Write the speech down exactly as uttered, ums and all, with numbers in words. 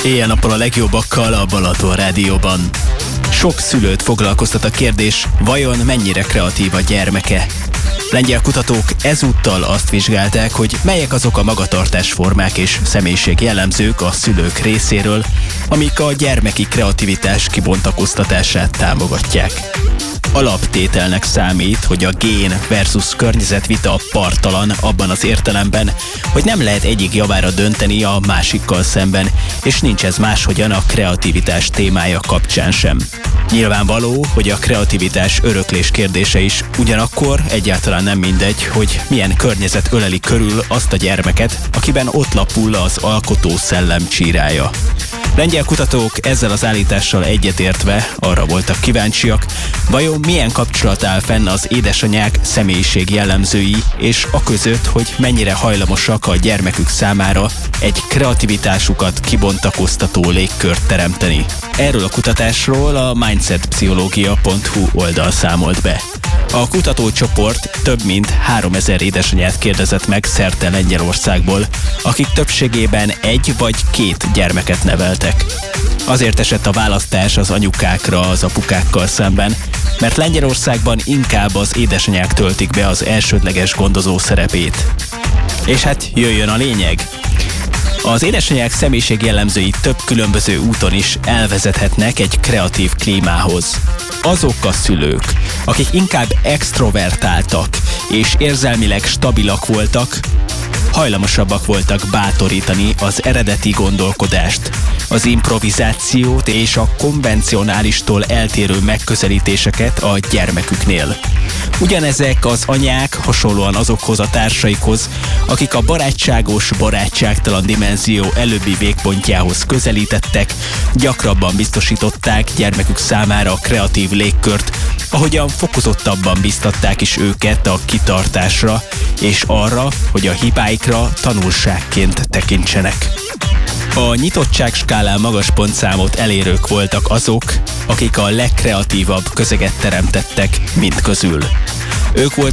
Éjjel-nappal a legjobbakkal a Balaton Rádióban. Sok szülőt foglalkoztat a kérdés, vajon mennyire kreatív a gyermeke? Lengyel kutatók ezúttal azt vizsgálták, hogy melyek azok a magatartásformák és személyiség jellemzők a szülők részéről, amik a gyermeki kreativitás kibontakoztatását támogatják. Alaptételnek számít, hogy a gén versus környezet vita parttalan abban az értelemben, hogy nem lehet egyik javára dönteni a másikkal szemben, és nincs ez máshogyan a kreativitás témája kapcsán sem. Nyilvánvaló, hogy a kreativitás öröklés kérdése is, ugyanakkor egyáltalán nem mindegy, hogy milyen környezet öleli körül azt a gyermeket, akiben ott lapul az alkotó szellem csírája. Lengyel kutatók ezzel az állítással egyetértve arra voltak kíváncsiak, vajon milyen kapcsolat áll fenn az édesanyák személyiség jellemzői és a között, hogy mennyire hajlamosak a gyermekük számára egy kreativitásukat kibontakoztató légkört teremteni. Erről a kutatásról a mindset pszichológia pont hu oldal számolt be. A kutatócsoport több mint háromezer édesanyát kérdezett meg szerte Lengyelországból, akik többségében egy vagy két gyermeket neveltek. Azért esett a választás az anyukákra az apukákkal szemben, mert Lengyelországban inkább az édesanyák töltik be az elsődleges gondozó szerepét. És hát jöjjön a lényeg! Az édesanyák személyiség jellemzői több különböző úton is elvezethetnek egy kreatív klímához. Azok a szülők, akik inkább extrovertáltak és érzelmileg stabilak voltak, hajlamosabbak voltak bátorítani az eredeti gondolkodást, az improvizációt és a konvencionálistól eltérő megközelítéseket a gyermeküknél. Ugyanezek az anyák hasonlóan azokhoz a társaikhoz, akik a barátságos, barátságtalan dimenzió előbbi végpontjához közelítettek, gyakrabban biztosították gyermekük számára a kreatív légkört, ahogyan fokozottabban biztatták is őket a kitartásra, és arra, hogy a hibáikra tanulságként tekintsenek. A nyitottság skálán magas pontszámot elérők voltak azok, akik a legkreatívabb közeget teremtettek mind közül. Ők voltak